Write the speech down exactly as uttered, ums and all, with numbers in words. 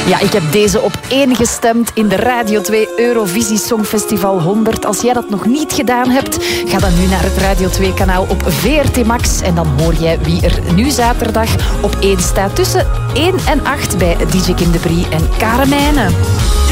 Ja, ik heb deze op één gestemd in de Radio twee Eurovisie Songfestival honderd. Als jij dat nog niet gedaan hebt, ga dan nu naar het Radio twee kanaal op V R T Max. En dan hoor jij wie er nu zaterdag op één staat tussen één en acht bij D J Kim de Brie en Karen Mijnen.